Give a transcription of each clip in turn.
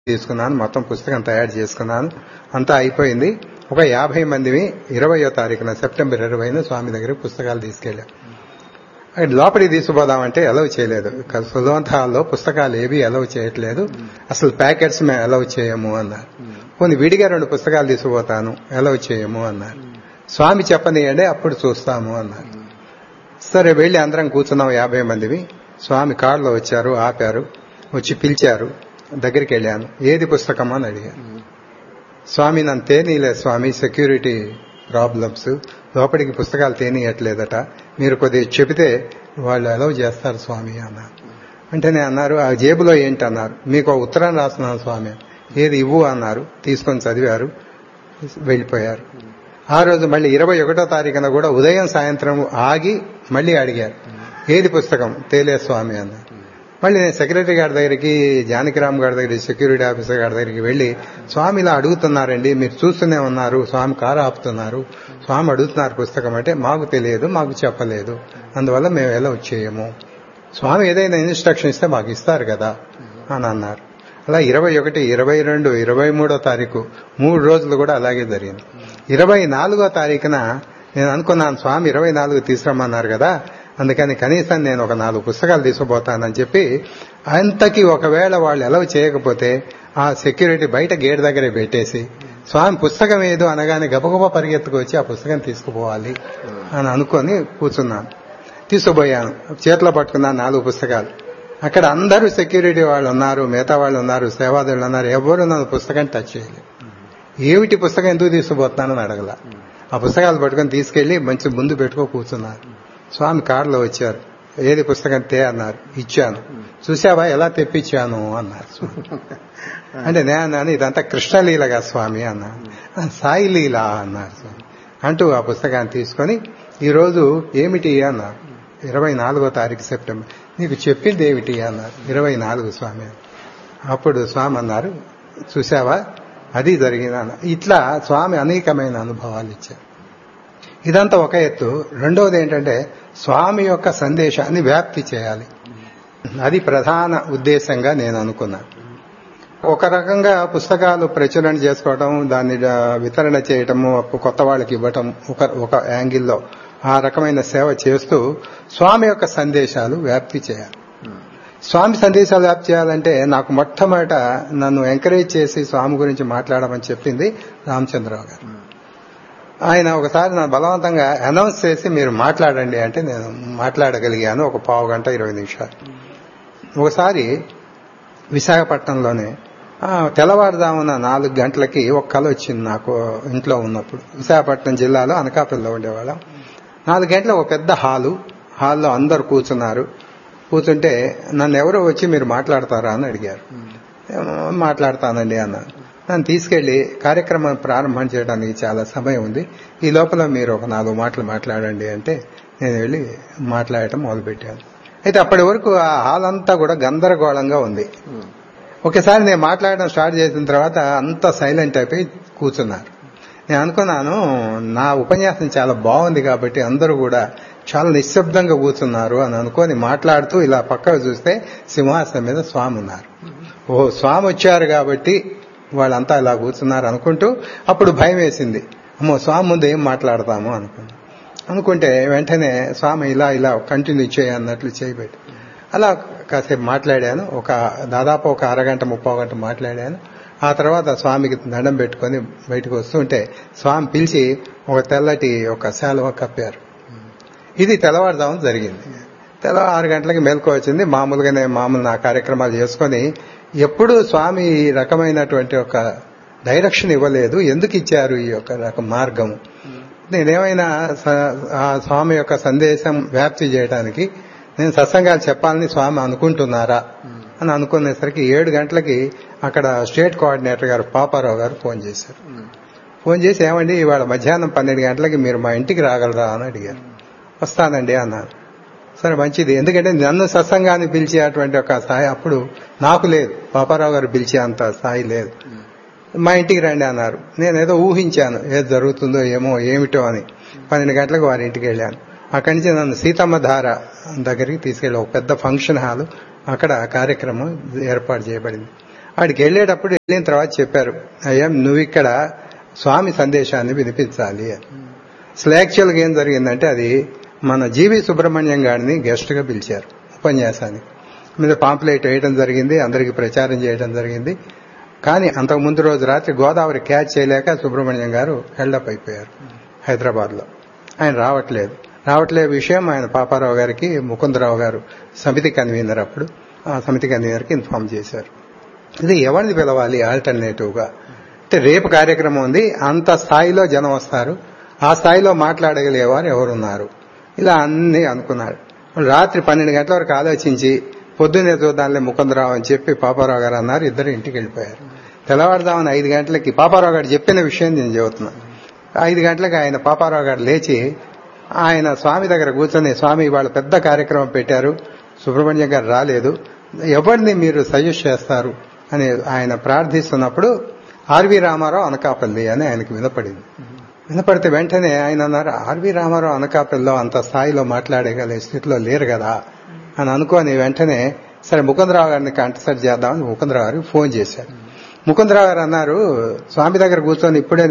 తీసుకున్నాను, మొత్తం పుస్తకం తయారు చేసుకున్నాను, అంతా అయిపోయింది. ఒక 50 మందిని 20వ తారీఖున సెప్టెంబర్ 20న స్వామి దగ్గరికి పుస్తకాలు తీసుకెళ్ళాం. లోపలికి తీసుకుపోదామంటే అలౌ చేయలేదు. సుధవంత హాల్లో పుస్తకాలు ఏవి అలౌ చేయట్లేదు, అసలు ప్యాకెట్స్ మేము అలౌ చేయము అన్నారు. కొన్ని విడిగా 2 పుస్తకాలు తీసుకుపోతాను, అలౌ చేయము అన్నారు. స్వామి చెప్పనియండి, అప్పుడు చూస్తాము అన్నారు. సరే వెళ్ళి అందరం కూర్చున్నాం 50 మందివి. స్వామి కారులో వచ్చారు, ఆపారు, వచ్చి పిలిచారు. దగ్గరికి వెళ్ళాను. ఏది పుస్తకం అని అడిగాను. స్వామి నన్ను తేనీలేదు స్వామి, సెక్యూరిటీ ప్రాబ్లమ్స్, లోపలికి పుస్తకాలు తేనీయట్లేదట, మీరు కొద్దిగా చెబితే వాళ్ళు అలౌ చేస్తారు స్వామి అన్నారు. అంటేనే అన్నారు, ఆ జేబులో ఏంటి అన్నారు. మీకు ఉత్తరం రాస్తున్నాను స్వామి. ఏది ఇవ్వు అన్నారు. తీసుకొని చదివారు, వెళ్ళిపోయారు. ఆ రోజు మళ్ళీ 21వ తారీఖున కూడా ఉదయం సాయంత్రం ఆగి మళ్ళీ అడిగారు, ఏది పుస్తకం. తేలే స్వామి అన్నారు. మళ్ళీ నేను సెక్రటరీ గారి దగ్గరికి, జానకిరామ్ గారి దగ్గరికి, సెక్యూరిటీ ఆఫీసర్ గారి దగ్గరికి వెళ్ళి, స్వామి ఇలా అడుగుతున్నారండి, మీరు చూస్తూనే ఉన్నారు, స్వామి కారు ఆపుతున్నారు, స్వామి అడుగుతున్నారు పుస్తకం అంటే, మాకు తెలియదు, మాకు చెప్పలేదు, అందువల్ల మేము ఎలా వచ్చేయము, స్వామి ఏదైనా ఇన్స్ట్రక్షన్ ఇస్తే మాకు ఇస్తారు కదా అని అన్నారు. అలా 21, 22, 23వ తారీఖు 3 రోజులు కూడా అలాగే జరిగింది. 24వ తారీఖున నేను అనుకున్నాను, స్వామి 24 తీసుకురమ్మన్నారు కదా, అందుకని కనీసం నేను ఒక 4 పుస్తకాలు తీసుకుపోతానని చెప్పి, అంతకి ఒకవేళ వాళ్ళు అలౌ చేయకపోతే ఆ సెక్యూరిటీ బయట గేట్ దగ్గరే పెట్టేసి, స్వామి పుస్తకం ఏదో అనగానే గబగబా పరిగెత్తుకు వచ్చి ఆ పుస్తకం తీసుకుపోవాలి అని అనుకొని కూర్చున్నాను. తీసుకుపోయాను, చేతిలో పట్టుకున్నాను 4 పుస్తకాలు. అక్కడ అందరూ సెక్యూరిటీ వాళ్ళు ఉన్నారు, మిగతా వాళ్ళు ఉన్నారు, సేవాదారులు ఉన్నారు, ఎవరు నన్ను పుస్తకం టచ్ చేయలేదు. ఏమిటి పుస్తకం ఎందుకు తీసుకుపోతున్నానని అడగల. ఆ పుస్తకాలు పట్టుకొని తీసుకెళ్లి మంచి ముందు పెట్టుకో కూర్చున్నారు. స్వామి కారులో వచ్చారు. ఏది పుస్తకం తే అన్నారు. ఇచ్చాను. చూసావా ఎలా తెప్పించాను అన్నారు. అంటే నేను ఇదంతా కృష్ణలీలగా స్వామి అన్నారు. సాయి లీల అన్నారు స్వామి. అంటూ ఆ పుస్తకాన్ని తీసుకొని, ఈరోజు ఏమిటి అన్నారు. 24వ తారీఖు సెప్టెంబర్. నీకు చెప్పింది ఏమిటి అన్నారు. 24 స్వామి. అప్పుడు స్వామి అన్నారు, చూసావా అది జరిగింది. ఇట్లా స్వామి అనేకమైన అనుభవాలు ఇచ్చారు. ఇదంతా ఒక ఎత్తు. రెండవది ఏంటంటే, స్వామి యొక్క సందేశాన్ని వ్యాప్తి చేయాలి. అది ప్రధాన ఉద్దేశంగా నేను అనుకున్నాను. ఒక రకంగా పుస్తకాలు ప్రచురణ చేసుకోవటం, దాన్ని వితరణ చేయటము, కొత్త వాళ్ళకి ఇవ్వటం ఒక యాంగిల్లో ఆ రకమైన సేవ చేస్తూ స్వామి యొక్క సందేశాలు వ్యాప్తి చేయాలి. స్వామి సందేశాలు వ్యాప్తి చేయాలంటే నాకు మొట్టమొదట నన్ను ఎంకరేజ్ చేసి స్వామి గురించి మాట్లాడమని చెప్పింది రామచంద్రరావు గారు. ఆయన ఒకసారి నన్ను బలవంతంగా అనౌన్స్ చేసి మీరు మాట్లాడండి అంటే నేను మాట్లాడగలిగాను ఒక పావు గంట 20 నిమిషాలు. ఒకసారి విశాఖపట్నంలోనే తెల్లవారుజామున 4 గంటలకి ఒక కల వచ్చింది నాకు. ఇంట్లో ఉన్నప్పుడు విశాఖపట్నం జిల్లాలో అనకాపల్లిలో ఉండేవాళ్ళం. 4 గంటల ఒక పెద్ద హాల్లో అందరు కూర్చున్నారు. కూర్చుంటే నన్ను ఎవరో వచ్చి మీరు మాట్లాడతారా అని అడిగారు. మాట్లాడతానండి అన్నాను. నన్ను తీసుకెళ్లి కార్యక్రమం ప్రారంభం చేయడానికి చాలా సమయం ఉంది, ఈ లోపల మీరు ఒక 4 మాటలు మాట్లాడండి అంటే నేను వెళ్ళి మాట్లాడటం మొదలుపెట్టాను. అయితే అప్పటి వరకు ఆ హాల్ అంతా కూడా గందరగోళంగా ఉంది. ఒకసారి నేను మాట్లాడడం స్టార్ట్ చేసిన తర్వాత అంతా సైలెంట్ అయిపోయి కూర్చున్నారు. నేను అనుకున్నాను, నా ఉపన్యాసం చాలా బాగుంది కాబట్టి అందరూ కూడా చాలా నిశ్శబ్దంగా కూర్చున్నారు అని అనుకొని మాట్లాడుతూ ఇలా పక్కకు చూస్తే సింహాసనం మీద స్వామి ఉన్నారు. ఓహో, స్వామి వచ్చారు కాబట్టి వాళ్ళంతా ఇలా కూర్చున్నారు అనుకుంటూ అప్పుడు భయం వేసింది. అమ్మో, స్వామి ముందు ఏం మాట్లాడతాము అనుకుంటే వెంటనే స్వామి ఇలా కంటిన్యూ చేయన్నట్లు చేయబెట్టి అలా కాసేపు మాట్లాడాను. దాదాపు ఒక అరగంట 30 గంట మాట్లాడాను. ఆ తర్వాత స్వామికి దండం పెట్టుకొని బయటకు వస్తుంటే స్వామి పిలిచి ఒక తెల్లటి ఒక శాలువ కప్పారు. ఇది తెల్లవారుజామున జరిగింది. 6 గంటలకి మెలకు వచ్చింది. మామూలుగానే నా కార్యక్రమాలు చేసుకొని ఎప్పుడూ స్వామి ఈ రకమైనటువంటి ఒక డైరెక్షన్ ఇవ్వలేదు. ఎందుకు ఇచ్చారు ఈ యొక్క మార్గం? నేనేమైనా ఆ స్వామి యొక్క సందేశం వ్యాప్తి చేయడానికి నేను సత్సంగాలు చెప్పాలని స్వామి అనుకుంటున్నారా అని అనుకునేసరికి 7 గంటలకి అక్కడ స్టేట్ కోఆర్డినేటర్ గారు పాపారావు గారు ఫోన్ చేశారు. ఫోన్ చేసి, ఏమండి ఇవాళ మధ్యాహ్నం 12 గంటలకి మీరు మా ఇంటికి రాగలరా అని అడిగారు. వస్తానండి అన్నాను. సరే మంచిది, ఎందుకంటే నన్ను సత్సంగాన్ని పిలిచేటువంటి ఒక స్థాయి అప్పుడు నాకు లేదు, పాపారావు గారు పిలిచే అంత స్థాయి లేదు. మా ఇంటికి రండి అన్నారు. నేనేదో ఊహించాను ఏది జరుగుతుందో ఏమిటో అని. 12 గంటలకు వారి ఇంటికి వెళ్ళాను. అక్కడి నుంచి నన్ను సీతమ్మ ధార దగ్గరికి తీసుకెళ్ళి ఒక పెద్ద ఫంక్షన్ హాల్, అక్కడ కార్యక్రమం ఏర్పాటు చేయబడింది. వాడికి వెళ్ళేటప్పుడు వెళ్ళిన తర్వాత చెప్పారు, అయ్యా నువ్వు ఇక్కడ స్వామి సందేశాన్ని వినిపించాలి అని. అసలు యాక్చువల్గా ఏం జరిగిందంటే అది మన జీవి సుబ్రహ్మణ్యం గారిని గెస్ట్ గా పిలిచారు ఉపన్యాసానికి. మీద పాంప్లెట్ వేయడం జరిగింది, అందరికీ ప్రచారం చేయడం జరిగింది. కానీ అంతకు ముందు రోజు రాత్రి గోదావరి క్యాచ్ చేయలేక సుబ్రహ్మణ్యం గారు హెల్డప్ అయిపోయారు హైదరాబాద్ లో. ఆయన రావట్లే విషయం ఆయన పాపారావు గారికి, ముకుందరావు గారు సమితి కన్వీనర్, అప్పుడు ఆ సమితి కన్వీనర్కి ఇన్ఫార్మ్ చేశారు. ఇది ఎవరిని పిలవాలి ఆల్టర్నేటివ్ గా అంటే, రేపు కార్యక్రమం ఉంది, అంత స్థాయిలో జనం వస్తారు, ఆ స్థాయిలో మాట్లాడగలిగేవారు ఎవరున్నారు, ఇలా అన్ని అనుకున్నాడు. రాత్రి 12 గంటల వరకు ఆలోచించి పొద్దున్నే చూద్దాంలే ముకుందరావు అని చెప్పి పాపారావు గారు అన్నారు. ఇద్దరు ఇంటికి వెళ్ళిపోయారు. తెల్లవారుదామని 5 గంటలకి పాపారావు గారు చెప్పిన విషయం నేను చెబుతున్నా. 5 గంటలకు ఆయన పాపారావు గారు లేచి ఆయన స్వామి దగ్గర కూర్చొని, స్వామి ఇవాళ పెద్ద కార్యక్రమం పెట్టారు, సుబ్రహ్మణ్యం గారు రాలేదు, ఎవరిని మీరు సజెస్ట్ చేస్తారు అని ఆయన ప్రార్థిస్తున్నప్పుడు ఆర్వి రామారావు అనకాపల్లి అని ఆయనకు వినపడితే వెంటనే ఆయన అన్నారు, ఆర్వి రామారావు అనకాపల్లిలో అంత స్థాయిలో మాట్లాడగలిగే స్థితిలో లేరు కదా అని అనుకోని వెంటనే సరే ముకుందరావు గారిని కాంటాక్ట్ చేద్దామని ముకుందరావు గారికి ఫోన్ చేశారు. ముకుందరావు గారు అన్నారు, స్వామి దగ్గర కూర్చొని ఇప్పుడే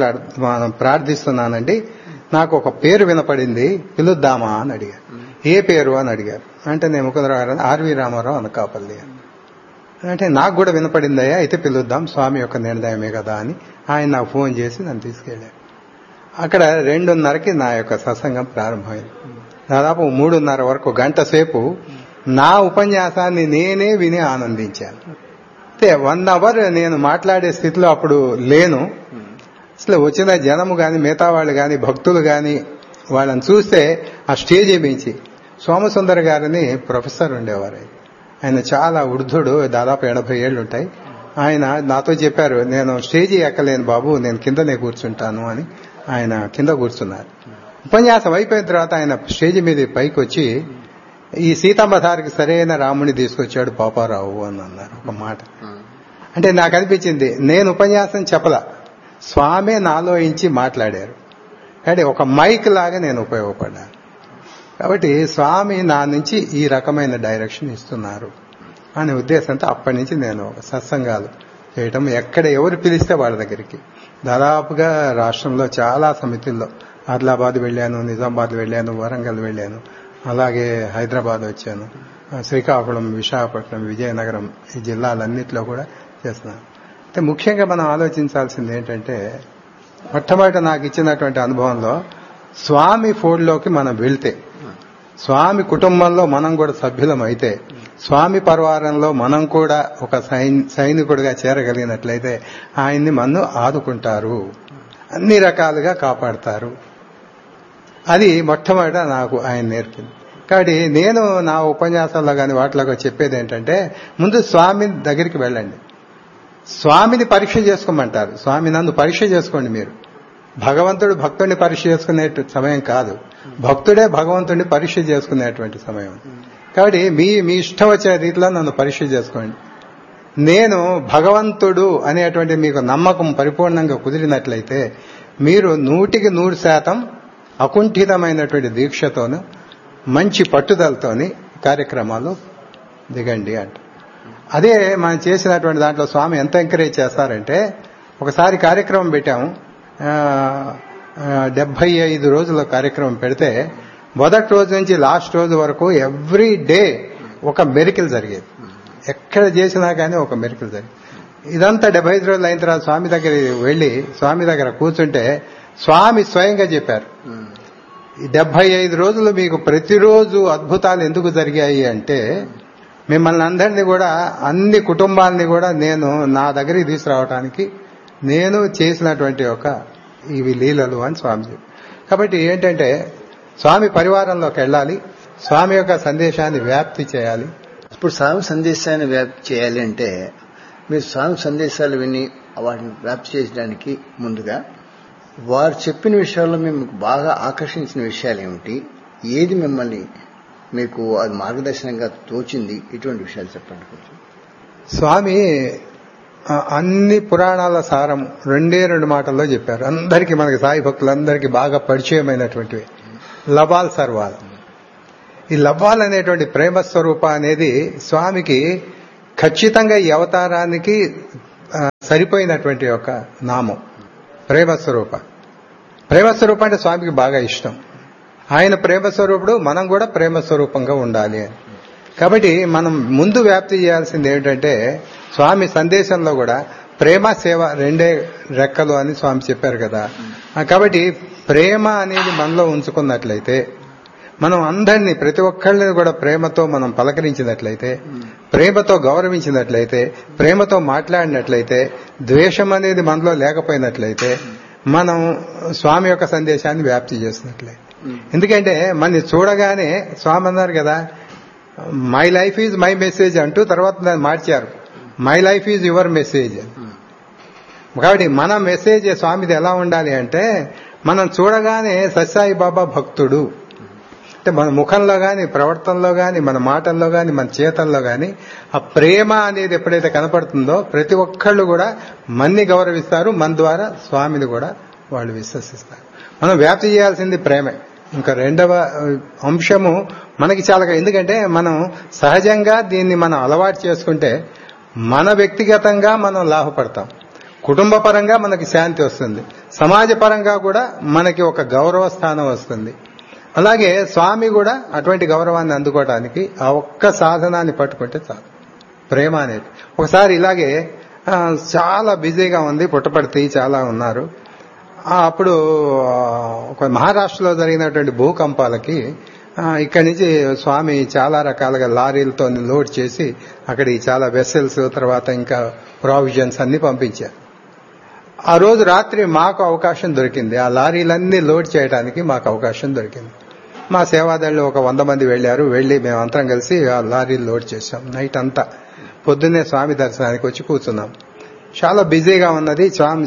నేను ప్రార్థిస్తున్నానండి, నాకు ఒక పేరు వినపడింది, పిలుద్దామా అని అడిగారు. ఏ పేరు అని అడిగారు. అంటే నేను ముకుందరావు గారు ఆర్వి రామారావు అనకాపల్లి అంటే నాకు కూడా వినపడిందయ్యా, అయితే పిలుద్దాం, స్వామి యొక్క నిర్ణయమే కదా అని ఆయన నాకు ఫోన్ చేసి నన్ను తీసుకెళ్లారు. అక్కడ 2:30కి నా యొక్క సత్సంగం ప్రారంభమైంది. దాదాపు 3:30 వరకు గంట సేపు నా ఉపన్యాసాన్ని నేనే విని ఆనందించాను. అయితే 1 అవర్ నేను మాట్లాడే స్థితిలో అప్పుడు లేను. అసలు వచ్చిన జనము గాని, మిగతా వాళ్ళు గాని, భక్తులు గాని వాళ్ళని చూస్తే ఆ స్టేజ్ మించి సోమసుందర్ గారిని ప్రొఫెసర్ ఉండేవారు. ఆయన చాలా వృద్ధుడు, దాదాపు 80 ఏళ్ళు ఉంటాయి. ఆయన నాతో చెప్పారు, నేను స్టేజీ ఎక్కలేను బాబు, నేను కిందనే కూర్చుంటాను అని. ఆయన కింద కూర్చున్నారు. ఉపన్యాసం అయిపోయిన తర్వాత ఆయన స్టేజి మీద పైకి వచ్చి, ఈ సీతమ్మధారికి సరైన రాముని తీసుకొచ్చాడు పాపారావు అని అన్నారు ఒక మాట. అంటే నాకు అనిపించింది, నేను ఉపన్యాసం చెప్పలా, స్వామి నాలో ఇంచి మాట్లాడారు. అంటే ఒక మైక్ లాగా నేను ఉపయోగపడ్డాను. కాబట్టి స్వామి నా నుంచి ఈ రకమైన డైరెక్షన్ ఇస్తున్నారు అనే ఉద్దేశంతో అప్పటి నుంచి నేను సత్సంగాలు చేయటం, ఎక్కడ ఎవరు పిలిస్తే వాళ్ళ దగ్గరికి, దాదాపుగా రాష్ట్రంలో చాలా సమితుల్లో ఆదిలాబాద్ వెళ్ళాను, నిజామాబాద్ వెళ్ళాను, వరంగల్ వెళ్ళాను, అలాగే హైదరాబాద్ వచ్చాను, శ్రీకాకుళం, విశాఖపట్నం, విజయనగరం, ఈ జిల్లాలన్నింటిలో కూడా చేస్తున్నాను. అయితే ముఖ్యంగా మనం ఆలోచించాల్సింది ఏంటంటే, మొట్టమొదట నాకు ఇచ్చినటువంటి అనుభవంలో స్వామి ఫోల్డ్లోకి మనం వెళ్తే, స్వామి కుటుంబంలో మనం కూడా సభ్యులం అయితే, స్వామి పరివారంలో మనం కూడా ఒక సైనికుడిగా చేరగలిగినట్లయితే ఆయన్ని మనం ఆదుకుంటారు, అన్ని రకాలుగా కాపాడతారు. అది మొట్టమొదట నాకు ఆయన నేర్పింది. కాబట్టి నేను నా ఉపన్యాసాల్లో కానీ వాటిలో చెప్పేది ఏంటంటే, ముందు స్వామి దగ్గరికి వెళ్ళండి, స్వామిని పరీక్ష చేసుకోమంటారు. స్వామి నన్ను పరీక్ష చేసుకోండి. మీరు భగవంతుడు భక్తుడిని పరీక్ష చేసుకునే సమయం కాదు, భక్తుడే భగవంతుడిని పరీక్ష చేసుకునేటువంటి సమయం. కాబట్టి మీ ఇష్టం వచ్చే రీతిలో నన్ను పరీక్ష చేసుకోండి. నేను భగవంతుడు అనేటువంటి మీకు నమ్మకం పరిపూర్ణంగా కుదిరినట్లయితే మీరు 100% అకుంఠితమైనటువంటి దీక్షతోను మంచి పట్టుదలతోని కార్యక్రమాలు దిగండి అంట. అదే మనం చేసినటువంటి దాంట్లో స్వామి ఎంత ఎంకరేజ్ చేస్తారంటే, ఒకసారి కార్యక్రమం పెట్టాము, 75 రోజుల కార్యక్రమం పెడితే మొదటి రోజు నుంచి లాస్ట్ రోజు వరకు ఎవ్రీ డే ఒక మెరికల్ జరిగేది. ఎక్కడ చేసినా కానీ ఒక మెరికల్ జరిగేది. ఇదంతా 75 రోజులు అయిన తర్వాత స్వామి దగ్గర వెళ్లి స్వామి దగ్గర కూర్చుంటే స్వామి స్వయంగా చెప్పారు, ఈ 75 రోజులు మీకు ప్రతిరోజు అద్భుతాలు ఎందుకు జరిగాయి అంటే, మిమ్మల్ని అందరినీ కూడా, అన్ని కుటుంబాలని కూడా నేను నా దగ్గరికి తీసుకురావడానికి నేను చేసినటువంటి ఇవి లీలలు అని స్వామి చెప్పారు. కాబట్టి ఏంటంటే, స్వామి పరివారంలోకి వెళ్ళాలి, స్వామి యొక్క సందేశాన్ని వ్యాప్తి చేయాలి. ఇప్పుడు స్వామి సందేశాన్ని వ్యాప్తి చేయాలి అంటే, మీరు స్వామి సందేశాలు విని వాటిని వ్యాప్తి చేయడానికి ముందుగా వారు చెప్పిన విషయాల్లో మీకు బాగా ఆకర్షించిన విషయాలు ఏమిటి, ఏది మిమ్మల్ని మీకు అది మార్గదర్శనంగా తోచింది, ఇటువంటి విషయాలు చెప్పండి కొంచెం. స్వామి అన్ని పురాణాల సారం 2 మాటల్లో చెప్పారు. అందరికీ, మనకి సాయి భక్తులందరికీ బాగా పరిచయమైనటువంటివి లబాల్ సర్వాల్. ఈ లబాల్ అనేటువంటి ప్రేమ స్వరూప అనేది స్వామికి ఖచ్చితంగా ఈ అవతారానికి సరిపోయినటువంటి ఒక నామం ప్రేమస్వరూప. ప్రేమస్వరూపం అంటే స్వామికి బాగా ఇష్టం. ఆయన ప్రేమస్వరూపుడు, మనం కూడా ప్రేమస్వరూపంగా ఉండాలి అని. కాబట్టి మనం ముందు వ్యాప్తి చేయాల్సింది ఏమిటంటే, స్వామి సందేశంలో కూడా ప్రేమ సేవ రెండే రెక్కలు అని స్వామి చెప్పారు కదా. కాబట్టి ప్రేమ అనేది మనలో ఉంచుకున్నట్లయితే, మనం అందరినీ ప్రతి ఒక్కళ్ళని కూడా ప్రేమతో మనం పలకరించినట్లయితే, ప్రేమతో గౌరవించినట్లయితే, ప్రేమతో మాట్లాడినట్లయితే, ద్వేషం అనేది మనలో లేకపోయినట్లయితే మనం స్వామి యొక్క సందేశాన్ని వ్యాప్తి చేసినట్లయితే. ఎందుకంటే మనని చూడగానే స్వామి అన్నారు కదా, my life is my message అంటూ తర్వాత దాన్ని మార్చారు, my life is your message. కాబట్టి మన మెసేజ్ స్వామిది ఎలా ఉండాలి అంటే, మనం చూడగానే సత్యసాయి బాబా భక్తుడు అంటే మన ముఖంలో గాని, ప్రవర్తనలో గాని, మన మాటల్లో గాని, మన చేతల్లో గాని ఆ ప్రేమ అనేది ఎప్పుడైతే కనపడుతుందో ప్రతి ఒక్కళ్ళు కూడా మన్ని గౌరవిస్తారు, మన ద్వారా స్వామిని కూడా వాళ్ళు విశ్వసిస్తారు. మనం వ్యాప్తి చేయాల్సింది ప్రేమే. ఇంకా రెండవ అంశము మనకి చాలా, ఎందుకంటే మనం సహజంగా దీన్ని మనం అలవాటు చేసుకుంటే మన వ్యక్తిగతంగా మనం లాభపడతాం, కుటుంబ పరంగా మనకి శాంతి వస్తుంది, సమాజ పరంగా కూడా మనకి ఒక గౌరవ స్థానం వస్తుంది. అలాగే స్వామి కూడా అటువంటి గౌరవాన్ని అందుకోవడానికి ఆ ఒక్క సాధనాన్ని పట్టుకుంటే చాలు, ప్రేమ అనేది. ఒకసారి ఇలాగే చాలా బిజీగా ఉంది, పుట్టపర్తి చాలా ఉన్నారు. అప్పుడు ఒక మహారాష్ట్రలో జరిగినటువంటి భూకంపాలకి ఇక్కడి నుంచి స్వామి చాలా రకాలుగా లారీలతో లోడ్ చేసి అక్కడికి చాలా వెసల్స్, తర్వాత ఇంకా ప్రావిజన్స్ అన్ని పంపించారు. ఆ రోజు రాత్రి మాకు అవకాశం దొరికింది, ఆ లారీలన్నీ లోడ్ చేయడానికి మాకు అవకాశం దొరికింది. మా సేవాదళ్ళు ఒక 100 మంది వెళ్లి మేమంతరం కలిసి ఆ లారీలు లోడ్ చేశాం. నైట్ అంతా పొద్దున్నే స్వామి దర్శనానికి వచ్చి కూర్చున్నాం. చాలా బిజీగా ఉన్నది.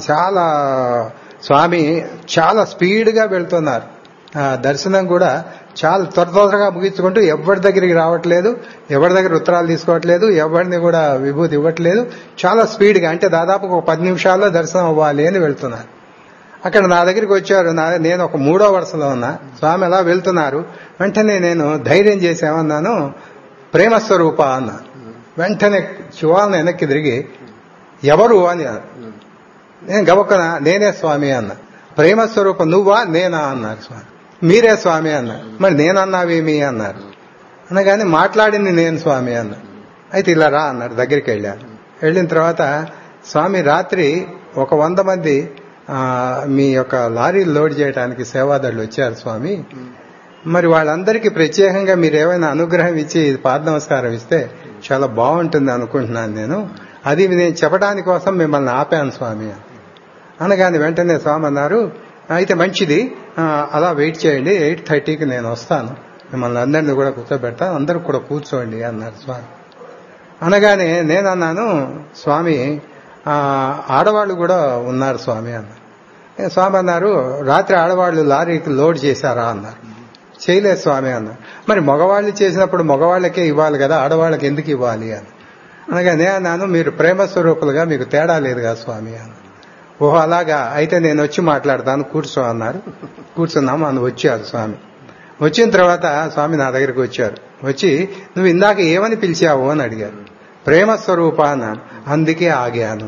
స్వామి చాలా స్పీడ్గా వెళ్తున్నారు. దర్శనం కూడా చాలా త్వరగా ముగించుకుంటూ ఎవరి దగ్గరికి రావట్లేదు, ఎవరి దగ్గర ఉత్తరాలు తీసుకోవట్లేదు, ఎవరిని కూడా విభూతి ఇవ్వట్లేదు. చాలా స్పీడ్గా, అంటే దాదాపు ఒక 10 నిమిషాల్లో దర్శనం అవ్వాలి అని వెళ్తున్నారు. అక్కడ నా దగ్గరికి వచ్చారు. నేను ఒక 3వ వరుసలో ఉన్నా. స్వామి అలా వెళ్తున్నారు. వెంటనే నేను ధైర్యం చేసేమన్నాను, ప్రేమస్వరూప అన్నా. వెంటనే శివాలను వెనక్కి తిరిగి ఎవరు అని నేను గబక్కన నేనే స్వామి అన్నా. ప్రేమస్వరూపం నువ్వా నేనా అన్నారు స్వామి. మీరే స్వామి అన్నారు. మరి నేనన్నావేమి అన్నారు. అనగానే మాట్లాడింది నేను స్వామి అన్నా. అయితే ఇలా రా అన్నారు. దగ్గరికి వెళ్ళాను. వెళ్ళిన తర్వాత స్వామి రాత్రి ఒక 100 మంది మీ యొక్క లారీలు లోడ్ చేయడానికి సేవాదారులు వచ్చారు స్వామి. మరి వాళ్ళందరికీ ప్రత్యేకంగా మీరు ఏమైనా అనుగ్రహం ఇచ్చి పాద నమస్కారం ఇస్తే చాలా బాగుంటుంది అనుకుంటున్నాను నేను. అది నేను చెప్పడానికి కోసం మిమ్మల్ని ఆపాను స్వామి అనగానే వెంటనే స్వామి అన్నారు, అయితే మంచిది, అలా వెయిట్ చేయండి, 8:30కి నేను వస్తాను, మిమ్మల్ని అందరినీ కూడా కూర్చోబెడతాను, అందరూ కూడా కూర్చోండి అన్నారు స్వామి. అనగానే నేనన్నాను, స్వామి ఆడవాళ్ళు కూడా ఉన్నారు స్వామి అన్నారు. స్వామి అన్నారు, రాత్రి ఆడవాళ్ళు లారీకి లోడ్ చేశారా అన్నారు. చేయలేదు స్వామి అన్నారు. మరి మగవాళ్ళు చేసినప్పుడు మగవాళ్ళకే ఇవ్వాలి కదా, ఆడవాళ్ళకి ఎందుకు ఇవ్వాలి అని. అనగా నేను అన్నాను, మీరు ప్రేమస్వరూపులుగా మీకు తేడా లేదుగా స్వామి అన్నారు. ఓహో అలాగా, అయితే నేను వచ్చి మాట్లాడతాను, కూర్చో అన్నారు. కూర్చున్నాము. అని వచ్చారు స్వామి. వచ్చిన తర్వాత స్వామి నా దగ్గరికి వచ్చారు. వచ్చి నువ్వు ఇందాక ఏమని పిలిచావు అని అడిగారు. ప్రేమస్వరూప అన్నాను. అందుకే ఆగాను.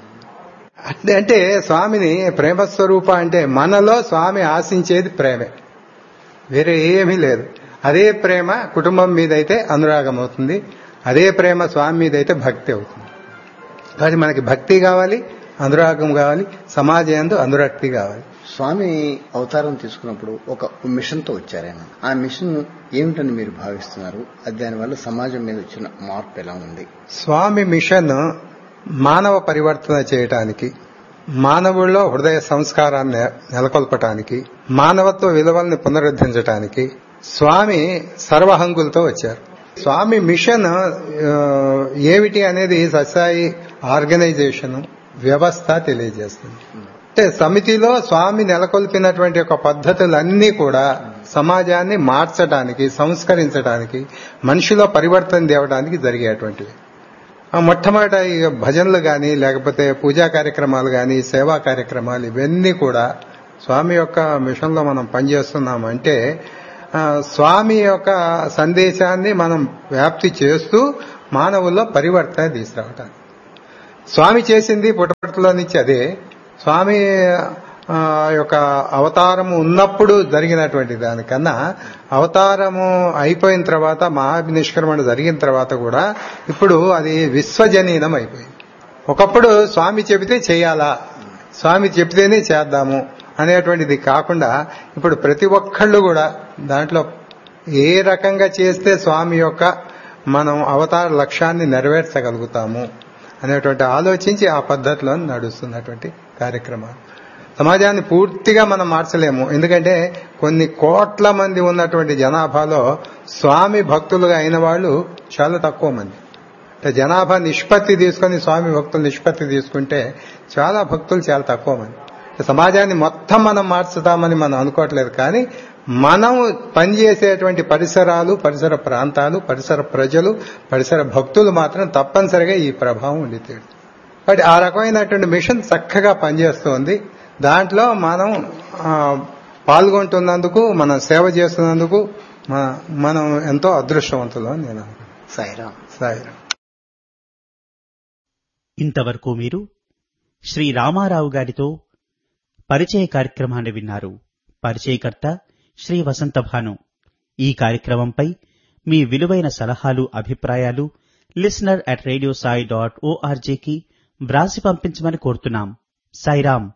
అంటే స్వామిని ప్రేమస్వరూప అంటే మనలో స్వామి ఆశించేది ప్రేమే, వేరే ఏమీ లేదు. అదే ప్రేమ కుటుంబం మీదైతే అనురాగం అవుతుంది, అదే ప్రేమ స్వామి మీదైతే భక్తి అవుతుంది. కాబట్టి మనకి భక్తి కావాలి, అనురాగం కావాలి, సమాజంలో అనురక్తి కావాలి. స్వామి అవతారం తీసుకున్నప్పుడు ఒక మిషన్తో వచ్చారు ఆయన. ఆ మిషన్ ఏమిటని మీరు భావిస్తున్నారు? దానివల్ల సమాజం మీద వచ్చిన మార్పు ఎలా ఉంది? స్వామి మిషన్ మానవ పరివర్తన చేయటానికి, మానవుల్లో హృదయ సంస్కారాన్ని నెలకొల్పటానికి, మానవత్వ విలువల్ని పునరుద్ధరించడానికి స్వామి సర్వహంగులతో వచ్చారు. స్వామి మిషన్ ఏమిటి అనేది సత్యసాయి ఆర్గనైజేషన్ వ్యవస్థ తెలియజేస్తుంది. అంటే సమితిలో స్వామి నెలకొల్పినటువంటి ఒక పద్ధతులన్నీ కూడా సమాజాన్ని మార్చడానికి, సంస్కరించడానికి, మనిషిలో పరివర్తన తేవడానికి జరిగేటువంటివి. మొట్టమొదట భజనలు కానీ, లేకపోతే పూజా కార్యక్రమాలు కానీ, సేవా కార్యక్రమాలు, ఇవన్నీ కూడా స్వామి యొక్క మిషన్లో మనం పనిచేస్తున్నామంటే స్వామి యొక్క సందేశాన్ని మనం వ్యాప్తి చేస్తూ మానవుల్లో పరివర్తన తీసుకురావటానికి. స్వామి చేసింది పుట్టపర్తిలో నుంచి అదే. స్వామి యొక్క అవతారము ఉన్నప్పుడు జరిగినటువంటి దానికన్నా అవతారము అయిపోయిన తర్వాత మహానిష్క్రమణ జరిగిన తర్వాత కూడా ఇప్పుడు అది విశ్వజనీనం అయిపోయింది. ఒకప్పుడు స్వామి చెబితే చేయాలా, స్వామి చెబితేనే చేద్దాము అనేటువంటిది కాకుండా ఇప్పుడు ప్రతి ఒక్కళ్ళు కూడా దాంట్లో ఏ రకంగా చేస్తే స్వామి యొక్క మనం అవతార లక్ష్యాన్ని నెరవేర్చగలుగుతాము అనేటువంటి ఆలోచించి ఆ పద్ధతిలో నడుస్తున్నటువంటి కార్యక్రమాలు. సమాజాన్ని పూర్తిగా మనం మార్చలేము. ఎందుకంటే కొన్ని కోట్ల మంది ఉన్నటువంటి జనాభాలో స్వామి భక్తులుగా అయిన వాళ్ళు చాలా తక్కువ మంది. జనాభా నిష్పత్తి తీసుకొని స్వామి భక్తుల నిష్పత్తి తీసుకుంటే చాలా భక్తులు చాలా తక్కువ మంది. సమాజాన్ని మొత్తం మనం మార్చుతామని మనం అనుకోవట్లేదు, కానీ మనం పనిచేసేటువంటి పరిసరాలు, పరిసర ప్రాంతాలు, పరిసర ప్రజలు, పరిసర భక్తులు మాత్రం తప్పనిసరిగా ఈ ప్రభావం ఉండి తీరు. బట్ ఆ రకమైనటువంటి మిషన్ చక్కగా పనిచేస్తోంది. దాంట్లో మనం పాల్గొంటున్నందుకు, మనం సేవ చేస్తున్నందుకు మనం ఎంతో అదృష్టవంతులు అని నేను అనుకుంటున్నాను. సాయిరామ్. సాయిరామ్. ఇంతవరకు మీరు శ్రీ రామారావు గారితో పరిచయ కార్యక్రమాన్ని విన్నారు. పరిచయకర్త శ్రీ వసంత భాను. ఈ కార్యక్రమంపై మీ విలువైన సలహాలు, అభిప్రాయాలు listener@radiosai.org కి వ్రాసి పంపించమని కోరుతున్నాం. సాయిరామ్.